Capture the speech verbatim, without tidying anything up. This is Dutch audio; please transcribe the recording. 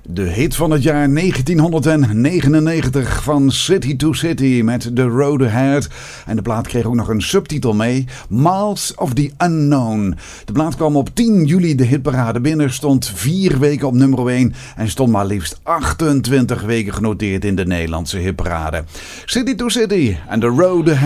De hit van het jaar negentienhonderdnegenennegentig van City to City met The Road Ahead. En de plaat kreeg ook nog een subtitel mee, Miles of the Unknown. De plaat kwam op tien juli de hitparade binnen, stond vier weken op nummer één en stond maar liefst achtentwintig weken genoteerd in de Nederlandse hitparade. City to City en The Road Ahead.